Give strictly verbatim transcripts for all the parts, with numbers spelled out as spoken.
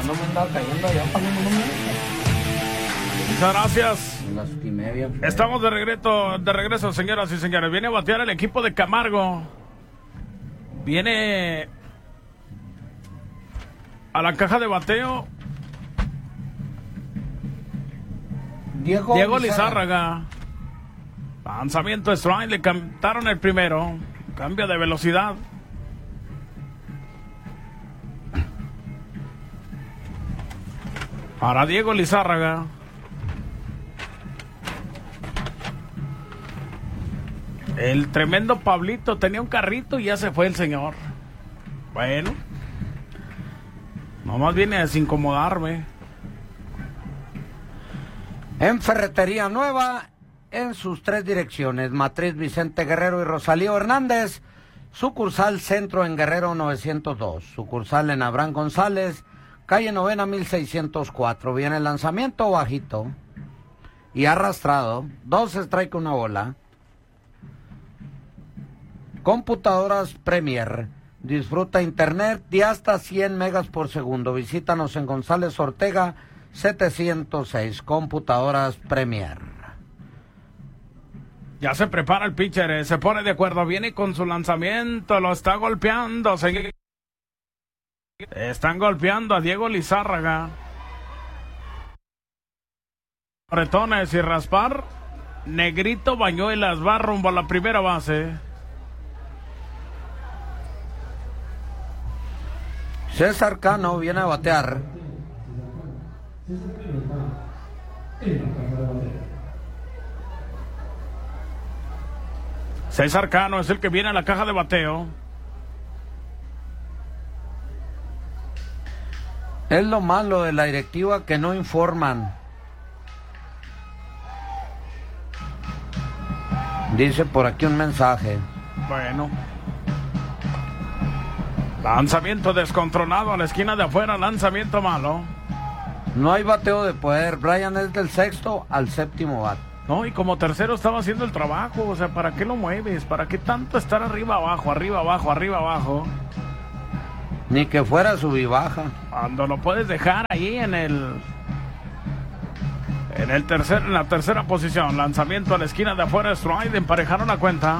no me andaba cayendo allá para no me... Muchas gracias. Las y media, pues. Estamos de regreso, de regreso, señoras y señores. Viene a batear el equipo de Camargo. Viene a la caja de bateo Diego, Diego Lizárraga. Lanzamiento strike, le cantaron el primero. Cambio de velocidad. Para Diego Lizárraga. El tremendo Pablito tenía un carrito y ya se fue el señor. Bueno. Nomás viene a desincomodarme. En Ferretería Nueva, en sus tres direcciones, Matriz Vicente Guerrero y Rosalío Hernández, sucursal Centro en Guerrero novecientos dos, sucursal en Abraham González, calle Novena mil seiscientos cuatro. Viene el lanzamiento bajito y arrastrado, dos strike, una bola. Computadoras Premier, disfruta internet de hasta cien megas por segundo. Visítanos en González Ortega setecientos seis. Computadoras Premier. Ya se prepara el pitcher, eh, se pone de acuerdo, viene con su lanzamiento, lo está golpeando. Se... Están golpeando a Diego Lizárraga. Retones y raspar. Negrito Bañuelas va rumbo a la primera base. César Cano viene a batear. César Cano es el que viene a la caja de bateo. Es lo malo de la directiva que no informan. Dice por aquí un mensaje. Bueno. Lanzamiento descontrolado a la esquina de afuera, lanzamiento malo. No hay bateo de poder. Brian es del sexto al séptimo bat. No, y como tercero estaba haciendo el trabajo. O sea, ¿para qué lo mueves? ¿Para qué tanto estar arriba, abajo, arriba, abajo, arriba, abajo? Ni que fuera sub y baja. Cuando lo puedes dejar ahí en el... En el tercer, en la tercera posición. Lanzamiento a la esquina de afuera, strike, emparejaron la cuenta.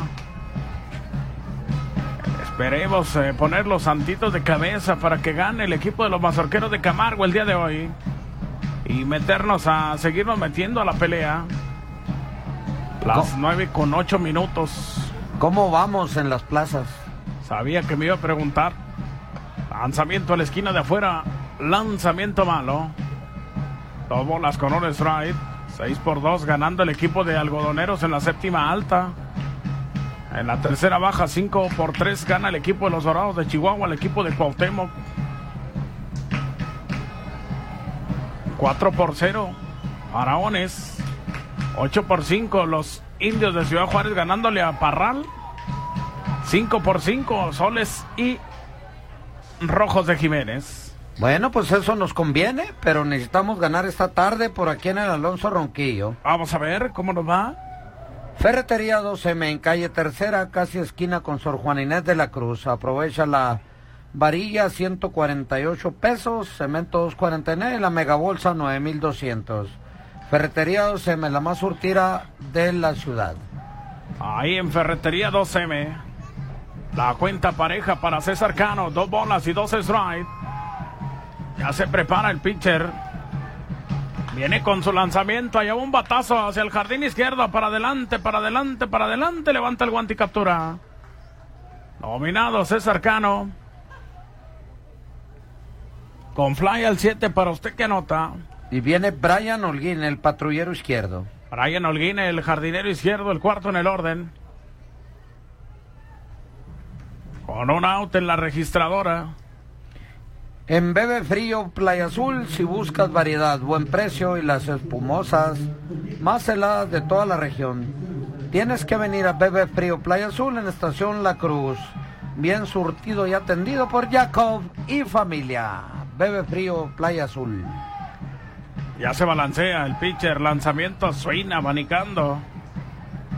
Esperemos eh, poner los santitos de cabeza para que gane el equipo de los mazorqueros de Camargo el día de hoy. Y meternos a seguirnos metiendo a la pelea. Las nueve con ocho minutos. ¿Cómo vamos en las plazas? Sabía que me iba a preguntar. Lanzamiento a la esquina de afuera. Lanzamiento malo. Dos bolas con un strike. seis por dos ganando el equipo de algodoneros en la séptima alta. En la tercera baja, cinco por tres gana el equipo de los Dorados de Chihuahua, el equipo de Cuauhtémoc. cuatro por cero, Araones. ocho por cinco, los Indios de Ciudad Juárez ganándole a Parral. cinco por cinco, Soles y Rojos de Jiménez. Bueno, pues eso nos conviene, pero necesitamos ganar esta tarde por aquí en el Alonso Ronquillo. Vamos a ver cómo nos va. Ferretería dos eme en calle Tercera, casi esquina con Sor Juan Inés de la Cruz. Aprovecha la varilla, ciento cuarenta y ocho pesos, cemento dos cuarenta y nueve, la megabolsa nueve mil doscientos. Ferretería dos eme, la más surtida de la ciudad. Ahí en Ferretería dos eme, la cuenta pareja para César Cano, dos bolas y dos strikes. Ya se prepara el pitcher. Viene con su lanzamiento, allá un batazo hacia el jardín izquierdo, para adelante, para adelante, para adelante, levanta el guante y captura. Nominado César Cano. Con fly al siete para usted que anota. Y viene Brian Holguín, el patrullero izquierdo. Brian Holguín, el jardinero izquierdo, el cuarto en el orden. Con un out en la registradora. En Bebe Frío Playa Azul, si buscas variedad, buen precio y las espumosas más heladas de toda la región, tienes que venir a Bebe Frío Playa Azul en Estación La Cruz. Bien surtido y atendido por Jacob y familia. Bebe Frío Playa Azul. Ya se balancea el pitcher, lanzamiento swing, abanicando.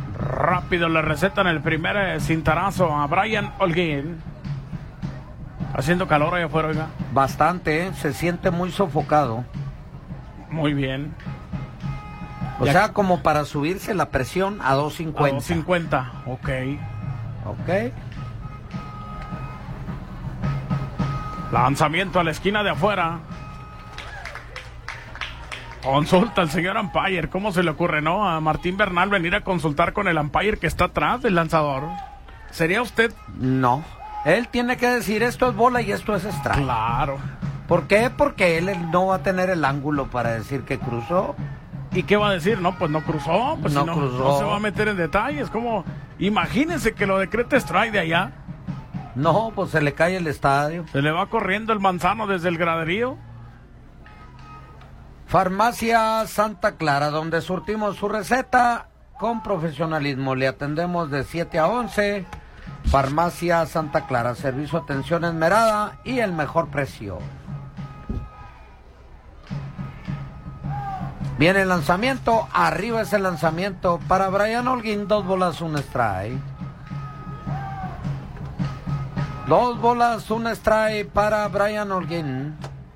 Rápido le recetan el primer cintarazo a Brian Holguín. Haciendo calor allá afuera, oiga. Bastante, ¿eh? Se siente muy sofocado. Muy bien. O ya sea, que... como para subirse la presión a dos cincuenta. A dos cincuenta, ok. Ok. Lanzamiento a la esquina de afuera. Consulta al señor umpire. ¿Cómo se le ocurre, no? A Martín Bernal venir a consultar con el umpire que está atrás del lanzador. ¿Sería usted? No. Él tiene que decir esto es bola y esto es strike. Claro. ¿Por qué? Porque él no va a tener el ángulo para decir que cruzó. ¿Y qué va a decir? No, pues no cruzó. Pues no, si no cruzó. No se va a meter en detalles. Como, imagínense que lo decrete strike de allá. No, pues se le cae el estadio. Se le va corriendo el manzano desde el graderío. Farmacia Santa Clara, donde surtimos su receta con profesionalismo. Le atendemos de siete a once. Farmacia Santa Clara, servicio, atención esmerada y el mejor precio. Viene el lanzamiento, arriba es el lanzamiento para Brian Holguín, dos bolas, un strike. Dos bolas, un strike para Brian Holguín.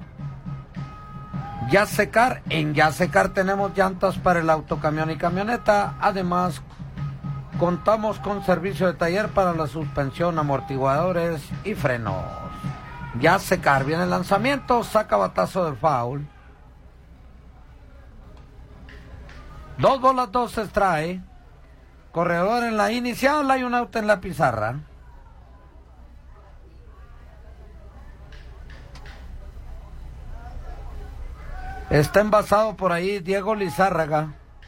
Yasecar, en Yasecar tenemos llantas para el autocamión y camioneta, además contamos con servicio de taller para la suspensión, amortiguadores y frenos. Yasecar, viene el lanzamiento, saca batazo del foul. Dos bolas, dos strike. Corredor en la inicial, hay un out en la pizarra. Está envasado por ahí Diego Lizárraga,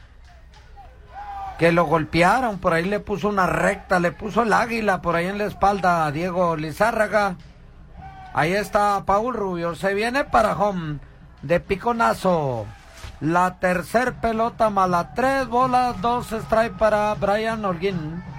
que lo golpearon, por ahí le puso una recta, le puso el águila por ahí en la espalda a Diego Lizárraga. Ahí está Paul Rubio, se viene para home de piconazo. La tercer pelota mala, tres bolas, dos strike para Brian Holguín.